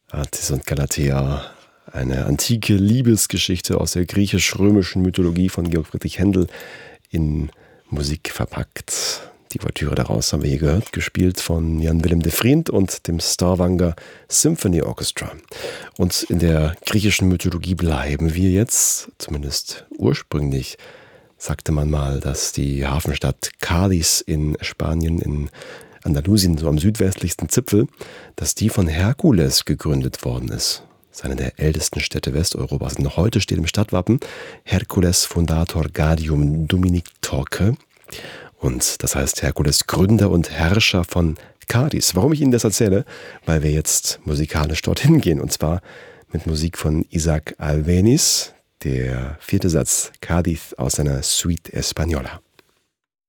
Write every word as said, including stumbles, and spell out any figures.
Attis und Galatea, eine antike Liebesgeschichte aus der griechisch-römischen Mythologie von Georg Friedrich Händel in Musik verpackt. Die Ouvertüre daraus haben wir hier gehört, gespielt von Jan Willem de Vriend und dem Stavanger Symphony Orchestra. Und in der griechischen Mythologie bleiben wir jetzt, zumindest ursprünglich sagte man mal, dass die Hafenstadt Cádiz in Spanien, in Andalusien, so am südwestlichsten Zipfel, dass die von Herkules gegründet worden ist. Das ist eine der ältesten Städte Westeuropas. Und noch heute steht im Stadtwappen Hercules Fundator Gaudium Dominictorque. Und das heißt Herkules Gründer und Herrscher von Cádiz. Warum ich Ihnen das erzähle? Weil wir jetzt musikalisch dorthin gehen. Und zwar mit Musik von Isaac Albéniz, der vierte Satz Cádiz aus seiner Suite Española.